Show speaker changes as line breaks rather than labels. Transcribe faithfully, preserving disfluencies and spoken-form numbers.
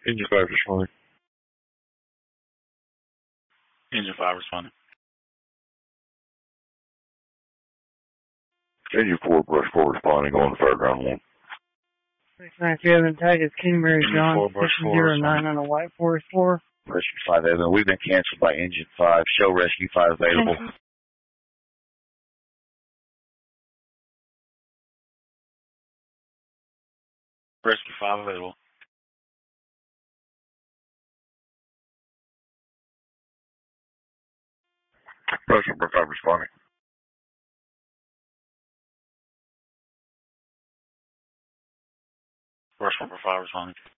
Engine five responding.
Engine five responding.
Engine four, brush four responding on the fairground one.
six nine two Evan, tag is King Mary John, six zero nine on a White Forest four.
Rescue five Evan, we've been canceled by Engine five. Show Rescue five available.
Rescue five available.
Brush number five responding.
Brush number five responding.